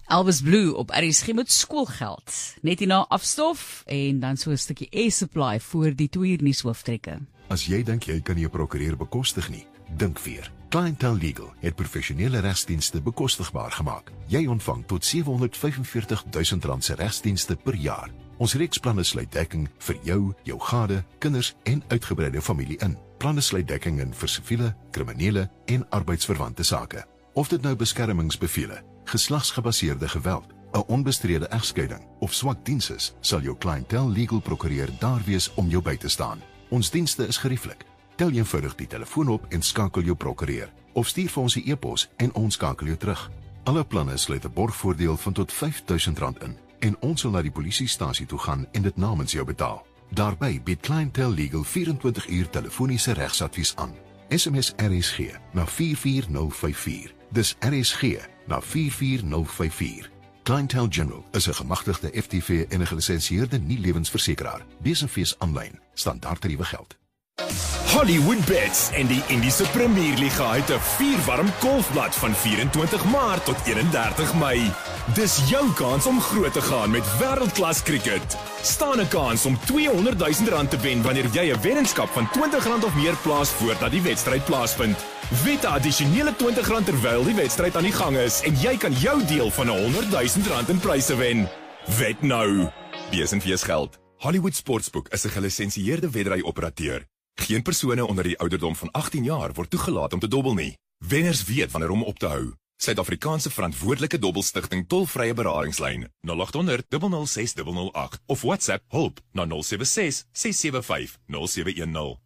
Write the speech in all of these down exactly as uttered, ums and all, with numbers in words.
Elvis Blue op R S G met skoolgeld. Net hierna afstof en dan so 'n stukkie Air Supply voor die twee uur nuus hooftrekke. As jy dink jy kan jou prokureur bekostig nie, dink weer. Clientele Legal het professionele regsdienste bekostigbaar gemaak. Jy ontvang tot sewehonderdvyfenveertig duisend rand se regsdienste per jaar. Ons reeksplanne sluit dekking vir jou, jou gade, kinders en uitgebreide familie in. Planne sluit dekking in vir siviele, kriminele en arbeidsverwante sake. Of dit nou beskermingsbevele, geslagsgebaseerde geweld, 'n onbestrede egskeiding of swak diens is, sal jou Clientele Legal prokureur daar wees om jou by te staan. Ons dienste is gerieflik. Tel eenvoudig die telefoon op en skakel jou prokureur, of stuur vir ons 'n e-pos en ons skakel jou terug. Alle planne sluit 'n borgvoordeel van tot vyf duisend rand in en ons sal na die polisiestasie toe gaan en dit namens jou betaal. Daarbey bied Clientele Legal vyf-en-twintig uur telefoniese regsadvies aan. S M S R S G na vier vier nul vyf vier. Dis R S G na vier vier nul vyf vier. Clientele General is 'n gemagtigde F T V en 'n gelisensieerde nie-lewensversekeraar. Besenfees aanlyn. Standaard tariewe geld. Hollywood Bets en die Indiese Premier Liga het 'n vuurwarm golfblad van vyf-en-twintig Maart tot eenendertig Mei. Dis jou kans om groot te gaan met wêreldklas cricket. Staan 'n kans om tweehonderd duisend rand te wen wanneer jy 'n weddenskap van twintig rand of meer plaas voordat die wedstryd plaasvind. Wet 'n addisionele twintig rand terwyl die wedstryd aan die gang is en jy kan jou deel van honderd duisend rand in pryse wen. Wet nou. Besenfees geld. Hollywood Sportsbook is 'n gelisensieerde wedry-operateur. Geen persone onder die ouderdom van agttien jaar word toegelaat om te dobbel nie. Wenners weet wanneer om op te hou. Suid-Afrikaanse Verantwoordelike Dobbelstigting tolvrye beradingslyn nul agt honderd nul nul ses nul nul agt of WhatsApp hulp na nul sewe ses ses sewe vyf nul sewe een nul.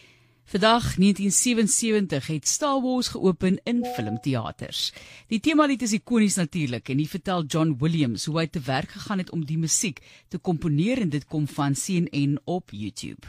Vandag negentien sewensewentig het Star Wars geopen in filmteaters. Die temalied is ikonies natuurlik en hier vertel John Williams hoe hy te werk gegaan het om die musiek te komponeer en dit kom van C N N op YouTube.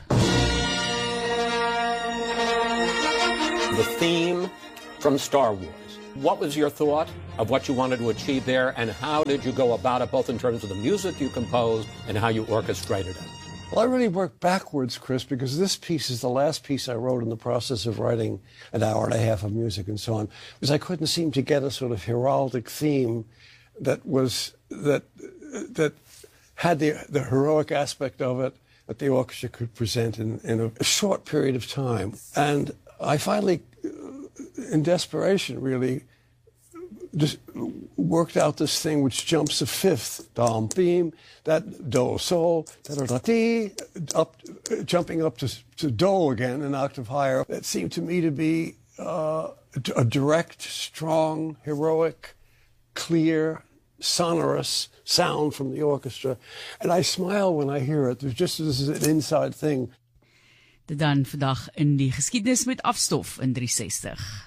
The theme from Star Wars. What was your thought of what you wanted to achieve there, and how did you go about it, both in terms of the music you composed and how you orchestrated it? Well, I really worked backwards, Chris, because this piece is the last piece I wrote in the process of writing an hour and a half of music and so on, because I couldn't seem to get a sort of heraldic theme that was that that had the the heroic aspect of it that the orchestra could present in, in a short period of time. And I finally, in desperation, really, just worked out this thing which jumps a fifth dom theme, that do sol, da da ti, up, jumping up to to do again, an octave higher. That seemed to me to be uh, a direct, strong, heroic, clear, sonorous sound from the orchestra, and I smile when I hear it. There's just this is an inside thing. Dit dan vandag in die geskiedenis met afstof in drie sestig.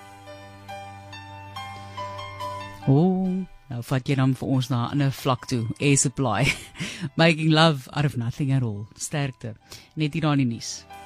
O, oh, nou vat jy dan vir ons na 'n ander vlak toe. Air Supply. Making love out of nothing at all. Sterkte. Net hier aan die nuus.